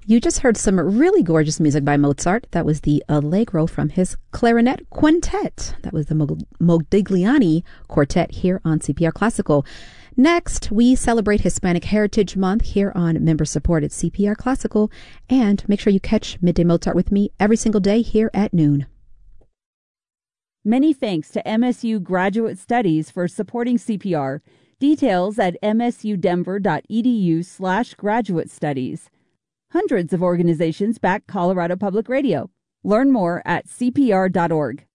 You just heard some really gorgeous music by Mozart. That was the Allegro from his clarinet quintet. That was the Modigliani Quartet here on CPR Classical. Next, we celebrate Hispanic Heritage Month here on member-supported CPR Classical. And make sure you catch Midday Mozart with me every single day here at noon. Many thanks to MSU Graduate Studies for supporting CPR. Details at msudenver.edu/graduate studies. Hundreds of organizations back Colorado Public Radio. Learn more at cpr.org.